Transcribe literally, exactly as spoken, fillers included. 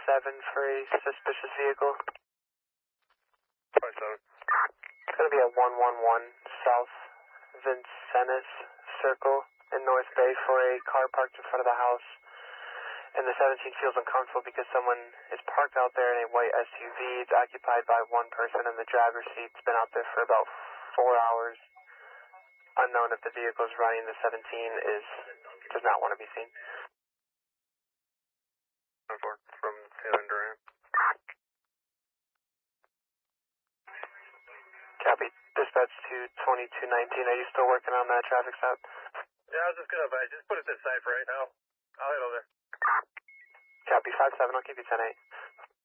seven for a suspicious vehicle. five seven. It's going to be at one one one South Vincennes Circle in North Bay for a car parked in front of the house. And the seventeen feels uncomfortable because someone is parked out there in a white S U V. It's occupied by one person in the driver's seat. It's been out there for about four hours. Unknown if the vehicle is running. The seventeen is does not want to be seen. From San Duran. Copy. Dispatch to twenty-two nineteen. Are you still working on that traffic stop? Yeah, I was just gonna, just put it this side for right now. I'll head over there. Copy. five seven. I'll keep you ten eight.